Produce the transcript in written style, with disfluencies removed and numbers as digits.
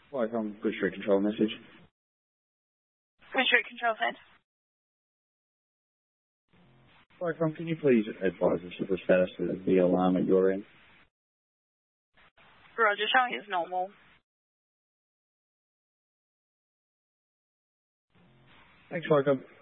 Welcome, Good Street Control message. Good Street Control said. Welcome, can you please advise us of the status of the alarm at your end? Roger, showing is normal. Thanks, welcome.